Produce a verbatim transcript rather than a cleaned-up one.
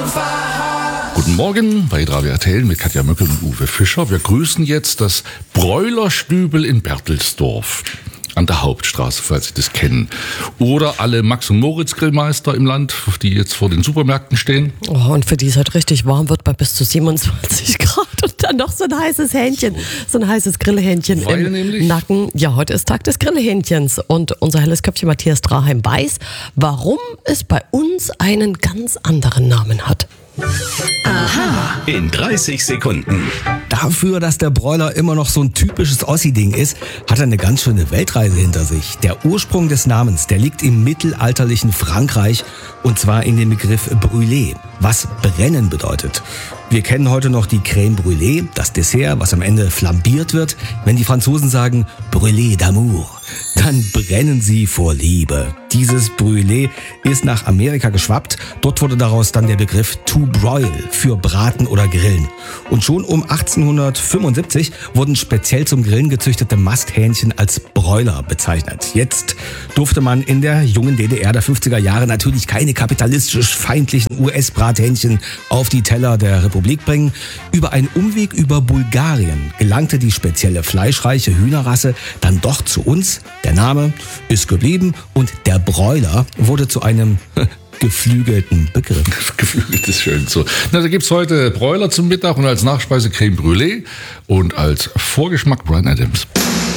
Guten Morgen bei Radio R T L mit Katja Möckel und Uwe Fischer. Wir grüßen jetzt das Bräulerstübel in Berthelsdorf an der Hauptstraße, falls Sie das kennen. Oder alle Max- und Moritz-Grillmeister im Land, die jetzt vor den Supermärkten stehen. Oh, und für die es halt richtig warm wird bei bis zu siebenundzwanzig Grad und dann noch so ein heißes Hähnchen, so ein heißes Grillhähnchen Weil im nämlich? Nacken. Ja, heute ist Tag des Grillhähnchens und unser helles Köpfchen Matthias Draheim weiß, warum es bei uns einen ganz anderen Namen hat. Aha. In dreißig Sekunden. Dafür, dass der Bräuler immer noch so ein typisches Ossi-Ding ist, hat er eine ganz schöne Weltreise hinter sich. Der Ursprung des Namens, der liegt im mittelalterlichen Frankreich und zwar in dem Begriff Brûlé, was brennen bedeutet. Wir kennen heute noch die Crème Brûlée, das Dessert, was am Ende flambiert wird. Wenn die Franzosen sagen Brûlé d'amour, dann brennen sie vor Liebe. Dieses Brûlé ist nach Amerika geschwappt. Dort wurde daraus dann der Begriff to broil für Braten oder Grillen. Und schon um achtzehnhundertfünfundsiebzig wurden speziell zum Grillen gezüchtete Masthähnchen als Bräuler bezeichnet. Jetzt durfte man in der jungen D D R der fünfziger Jahre natürlich keine kapitalistisch feindlichen U S-Brathähnchen auf die Teller der Republik bringen. Über einen Umweg über Bulgarien gelangte die spezielle fleischreiche Hühnerrasse dann doch zu uns. Der Name ist geblieben und der Bräuler wurde zu einem geflügelten Begriff. Geflügelt ist schön so. Na, da gibt's heute Bräuler zum Mittag und als Nachspeise Crème Brûlée und als Vorgeschmack Bryan Adams.